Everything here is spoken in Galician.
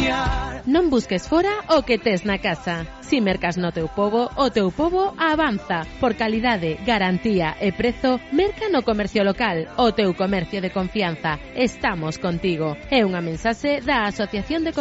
soñar. Non busques fora o que tes na casa. Si mercas no teu pobo, o teu pobo avanza. Por calidade, garantía e prezo, merca no comercio local, o teu comercio de confianza. Estamos contigo. É unha mensaxe da Asociación de